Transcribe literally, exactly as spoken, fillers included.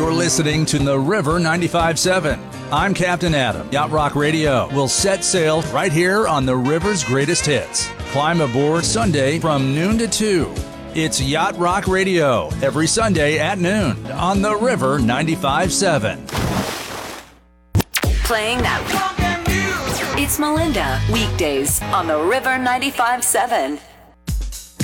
You're listening to the River ninety-five point seven. I'm Captain Adam. Yacht Rock Radio will set sail right here on the river's greatest hits. Climb aboard Sunday from noon to two. It's Yacht Rock Radio every Sunday at noon on the River ninety-five point seven. Playing that. It's Melinda, weekdays on the River ninety-five point seven.